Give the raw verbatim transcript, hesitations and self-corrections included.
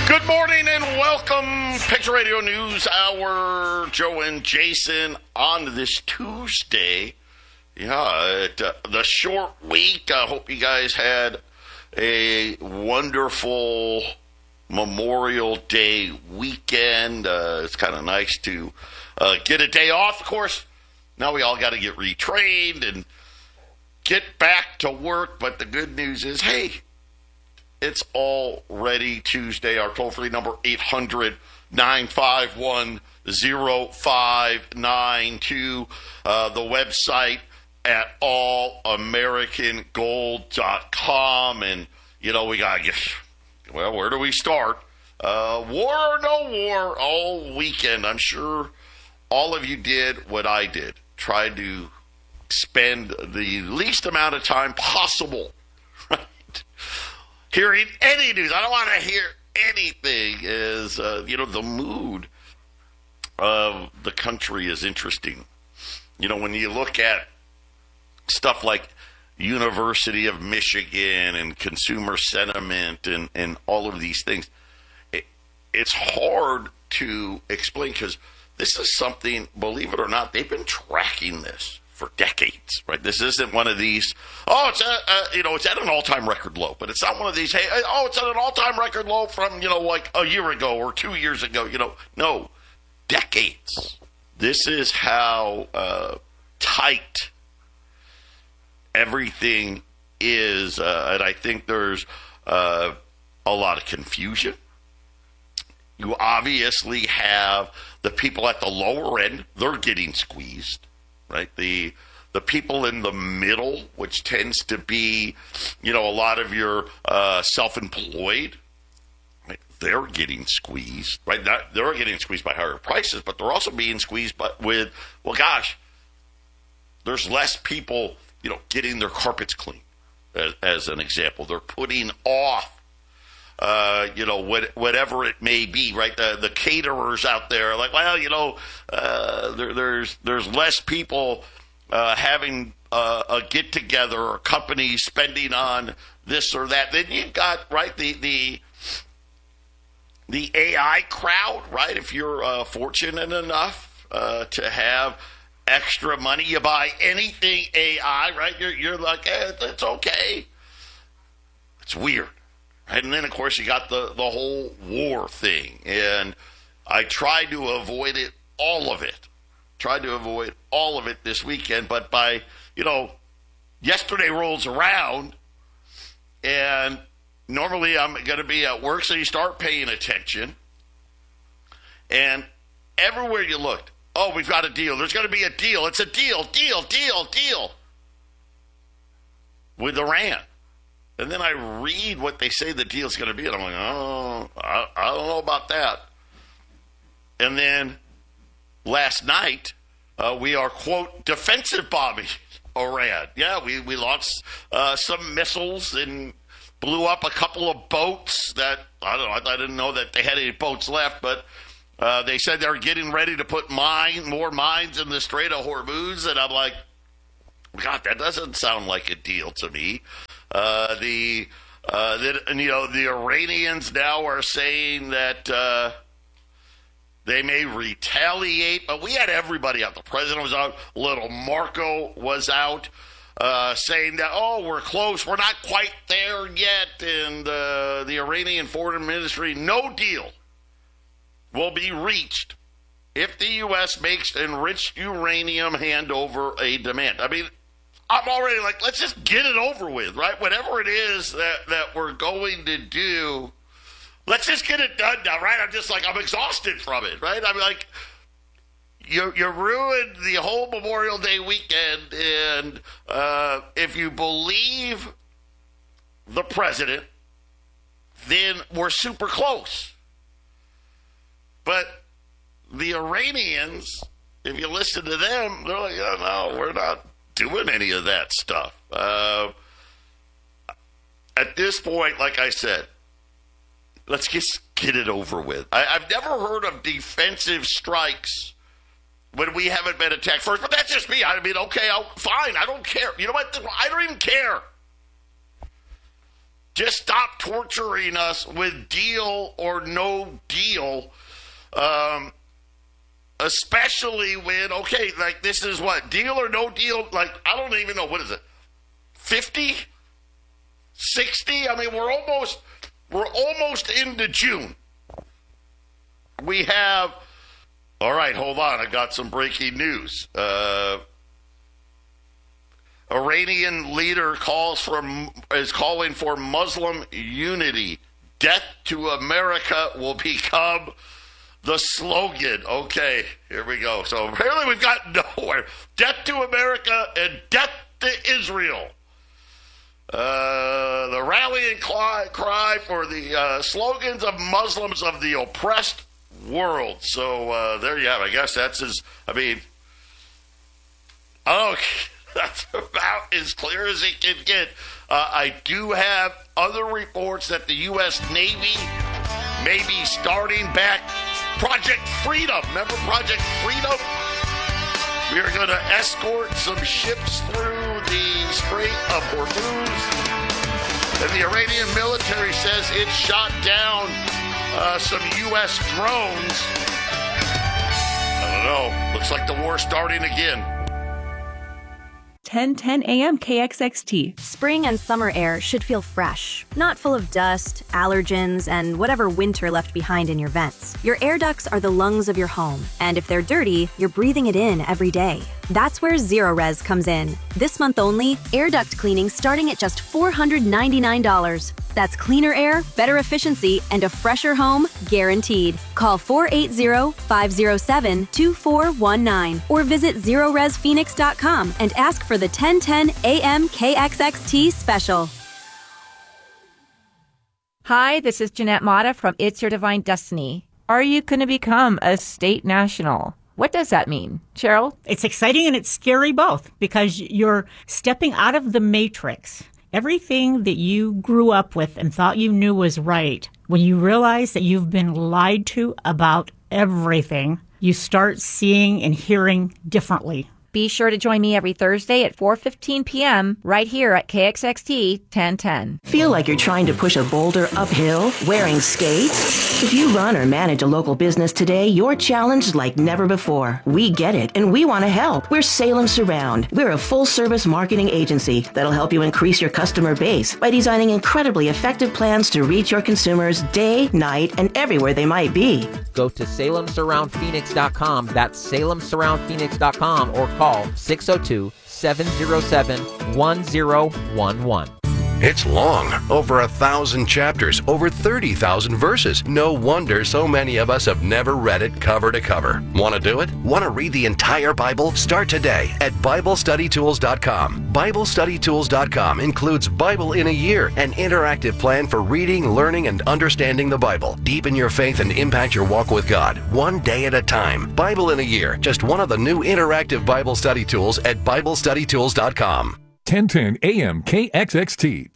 Good morning and welcome, Picture Radio News Hour. Joe and Jason on this Tuesday. Yeah, it, uh, the short week. I hope you guys had a wonderful Memorial Day weekend. Uh, it's kind of nice to uh, get a day off. Of course, now we all got to get retrained and get back to work. But the good news is, hey, it's already Tuesday. Our toll-free number, eight hundred, nine five one, oh five nine two. Uh, the website at all american gold dot com. And, you know, we got, well, where do we start? Uh, war or no war all weekend. I'm sure all of you did what I did. Tried to spend the least amount of time possible hearing any news. I don't want to hear anything. Is uh, you know, the mood of the country is interesting. You know, when you look at stuff like University of Michigan and consumer sentiment and, and all of these things, it, it's hard to explain because this is something, believe it or not, they've been tracking this for decades, right? This isn't one of these, oh, it's a, uh, you know, it's at an all-time record low, but it's not one of these, hey, oh, it's at an all-time record low from, you know, like a year ago or two years ago, you know. No, decades. This is how uh, tight everything is, uh, and I think there's uh, a lot of confusion. You obviously have the people at the lower end, they're getting squeezed. Right, the the people in the middle, which tends to be, you know, a lot of your uh, self-employed, right, they're getting squeezed. Right, Not, they're getting squeezed by higher prices, but they're also being squeezed by, with, well, gosh, there's less people, you know, getting their carpets clean, as, as an example. They're putting off, uh, you know, what, whatever it may be, right? The the caterers out there are like, well, you know, uh, there, there's there's less people uh, having uh, a get together or companies spending on this or that. Then you've got, right, the the the A I crowd, right? If you're uh, fortunate enough uh, to have extra money, you buy anything A I, right? You're you're like, eh, it's okay. It's weird. And then, of course, you got the, the whole war thing. And I tried to avoid it, all of it. Tried to avoid all of it this weekend. But by, you know, yesterday rolls around, and normally I'm going to be at work, so you start paying attention. And everywhere you looked, oh, we've got a deal. There's going to be a deal. It's a deal, deal, deal, deal with Iran. And then I read what they say the deal's going to be, and I'm like, oh, I, I don't know about that. And then last night, uh, we are, quote, defensive bombing Iran. Yeah, we, we launched uh, some missiles and blew up a couple of boats that, I don't know, I didn't know that they had any boats left, but uh, they said they're getting ready to put mine, more mines in the Strait of Hormuz, and I'm like, God, that doesn't sound like a deal to me. Uh, the, uh, the, and, you know, the Iranians now are saying that uh, they may retaliate, but we had everybody out. The president was out. Little Marco was out uh, saying that, oh, we're close. We're not quite there yet. And uh, the Iranian Foreign Ministry, no deal will be reached if the U S makes enriched uranium hand over a demand. I mean, I'm already like, let's just get it over with, right? Whatever it is that, that we're going to do, let's just get it done now, right? I'm just like, I'm exhausted from it, right? I'm like, you you ruined the whole Memorial Day weekend, and uh, if you believe the president, then we're super close. But the Iranians, if you listen to them, they're like, oh, no, we're not doing any of that stuff. Uh, at this point, like I said, let's just get it over with. I, I've never heard of defensive strikes when we haven't been attacked first, but that's just me. I mean, okay, I'll, fine, I don't care. You know what? I don't even care. Just stop torturing us with deal or no deal. Um, especially when, okay, like this is what, deal or no deal? Like, I don't even know, what is it? fifty? sixty? I mean, we're almost, we're almost into June. We have, all right, hold on, I got some breaking news. Uh, Iranian leader calls for is calling for Muslim unity. Death to America will become the slogan. Okay, here we go. So apparently we've got nowhere. Death to America and death to Israel. Uh, the rallying cry, cry for the uh, slogans of Muslims of the oppressed world. So uh, there you have it. I guess that's his, I mean, okay. That's about as clear as it can get. Uh, I do have other reports that the U S Navy may be starting back Project Freedom. Remember Project Freedom? We are going to escort some ships through the Strait of Hormuz. And the Iranian military says it shot down uh, some U S drones. I don't know. Looks like the war's starting again. ten ten A M K X X T. Spring and summer air should feel fresh, not full of dust, allergens, and whatever winter left behind in your vents. Your air ducts are the lungs of your home, and if they're dirty, you're breathing it in every day. That's where Zerorez comes in. This month only, air duct cleaning starting at just four hundred ninety-nine dollars. That's cleaner air, better efficiency, and a fresher home guaranteed. Call four eight zero, five zero seven, two four one nine or visit zerorez phoenix dot com and ask for the ten ten A M K X X T special. Hi, this is Jeanette Mata from It's Your Divine Destiny. Are you going to become a state national? What does that mean? Cheryl? It's exciting and it's scary both because you're stepping out of the matrix. Everything that you grew up with and thought you knew was right, when you realize that you've been lied to about everything, you start seeing and hearing differently. Be sure to join me every Thursday at four fifteen p.m. right here at K X X T ten ten. Feel like you're trying to push a boulder uphill wearing skates? If you run or manage a local business today, you're challenged like never before. We get it, and we want to help. We're Salem Surround. We're a full-service marketing agency that'll help you increase your customer base by designing incredibly effective plans to reach your consumers day, night, and everywhere they might be. Go to salem surround phoenix dot com. That's salem surround phoenix dot com or call six oh two, seven oh seven, one oh one one. It's long, over a thousand chapters, over thirty thousand verses. No wonder so many of us have never read it cover to cover. Want to do it? Want to read the entire Bible? Start today at bible study tools dot com. bible study tools dot com includes Bible in a Year, an interactive plan for reading, learning, and understanding the Bible. Deepen your faith and impact your walk with God, one day at a time. Bible in a Year, just one of the new interactive Bible study tools at bible study tools dot com. ten ten A M K X X T.